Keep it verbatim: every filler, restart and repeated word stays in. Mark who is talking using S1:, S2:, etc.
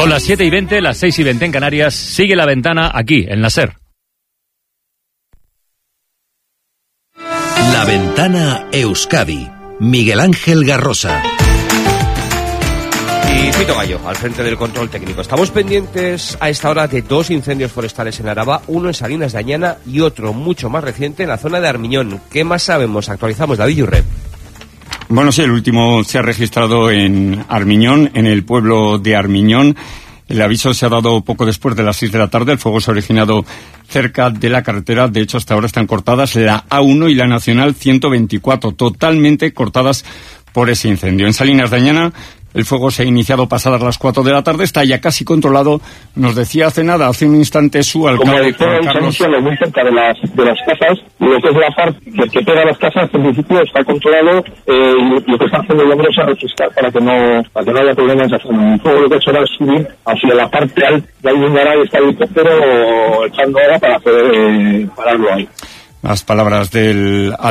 S1: Son las siete y veinte, las seis y veinte en Canarias. Sigue La Ventana aquí, en la SER.
S2: La Ventana Euskadi. Miguel Ángel Garrosa.
S3: Y Fito Gallo, al frente del control técnico. Estamos pendientes a esta hora de dos incendios forestales en Araba, uno en Salinas de Añana y otro mucho más reciente en la zona de Armiñón. ¿Qué más sabemos? Actualizamos, David Yurre.
S4: Bueno, sí, el último se ha registrado en Armiñón, en el pueblo de Armiñón. El aviso se ha dado poco después de las seis de la tarde. El fuego se ha originado cerca de la carretera. De hecho, hasta ahora están cortadas la A uno y la Nacional ciento veinticuatro, totalmente cortadas por ese incendio. En Salinas de Añana, el fuego se ha iniciado pasadas las cuatro de la tarde, está ya casi controlado. Nos decía hace nada, hace un instante, su alcalde,
S5: Como decía,
S4: Juan Carlos.
S5: muy cerca de las, de las casas, y lo que es la parte que, que pega a las casas, en principio está controlado, eh, y lo que está haciendo el hombre es a refrescar para que no, para que no haya problemas en esa zona. El fuego lo que ha hecho ahora es subir hacia la parte alta, y ahí un y está el helicóptero echando agua para poder eh, pararlo ahí.
S4: Las palabras del